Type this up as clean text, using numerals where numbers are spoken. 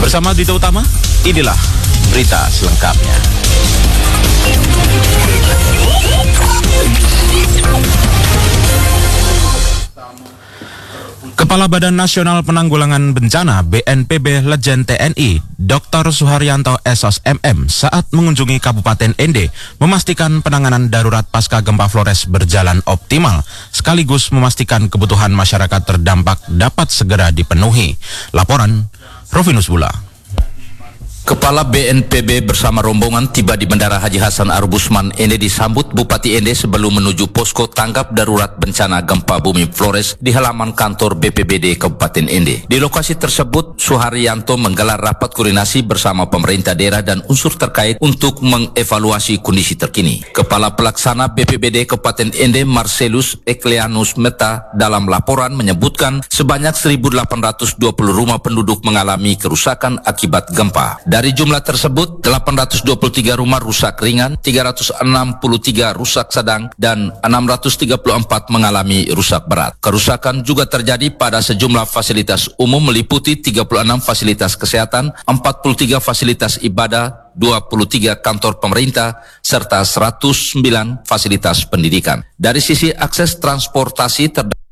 Bersama Dito Utama, inilah berita selengkapnya. Kepala Badan Nasional Penanggulangan Bencana BNPB Legend TNI, Dr. Suharyanto Esos MM saat mengunjungi Kabupaten Ende memastikan penanganan darurat pasca gempa Flores berjalan optimal, sekaligus memastikan kebutuhan masyarakat terdampak dapat segera dipenuhi. Laporan Rovinus Bula. Kepala BNPB bersama rombongan tiba di Bandara Haji Hasan Arbusman Ende disambut Bupati Ende sebelum menuju posko tanggap darurat bencana gempa bumi Flores di halaman kantor BPBD Kabupaten Ende. Di lokasi tersebut, Suharyanto menggelar rapat koordinasi bersama pemerintah daerah dan unsur terkait untuk mengevaluasi kondisi terkini. Kepala Pelaksana BPBD Kabupaten Ende Marcelus Ekleanus Meta dalam laporan menyebutkan sebanyak 1.820 rumah penduduk mengalami kerusakan akibat gempa. Dari jumlah tersebut, 823 rumah rusak ringan, 363 rusak sedang, dan 634 mengalami rusak berat. Kerusakan juga terjadi pada sejumlah fasilitas umum meliputi 36 fasilitas kesehatan, 43 fasilitas ibadah, 23 kantor pemerintah, serta 109 fasilitas pendidikan. Dari sisi akses transportasi terdapat